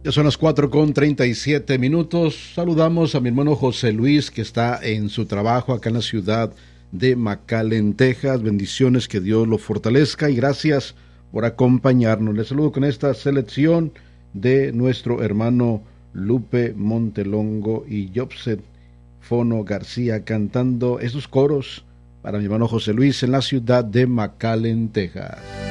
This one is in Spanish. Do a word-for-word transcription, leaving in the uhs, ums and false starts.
Ya son las cuatro con treinta y siete minutos. Saludamos a mi hermano José Luis, que está en su trabajo acá en la ciudad de McAllen, Texas. Bendiciones, que Dios lo fortalezca y gracias por acompañarnos. Les saludo con esta selección de nuestro hermano Lupe Montelongo y Jobset Fono García cantando estos coros para mi hermano José Luis en la ciudad de McAllen, Texas.